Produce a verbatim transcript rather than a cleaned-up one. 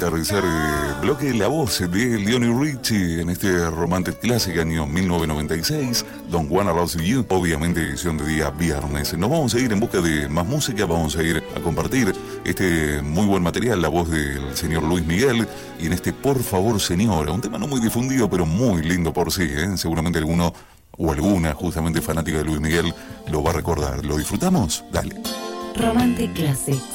aterrizar eh, bloque la voz de Lionel Richie en este Romantic Classic año mil novecientos noventa y seis, Don't Wanna Lose You, obviamente edición de día viernes. Nos vamos a ir en busca de más música, vamos a ir a compartir este muy buen material, la voz del señor Luis Miguel, y en este Por Favor Señora, un tema no muy difundido pero muy lindo por sí, ¿eh? Seguramente alguno o alguna justamente fanática de Luis Miguel lo va a recordar. ¿Lo disfrutamos? Dale. Romantic Classics.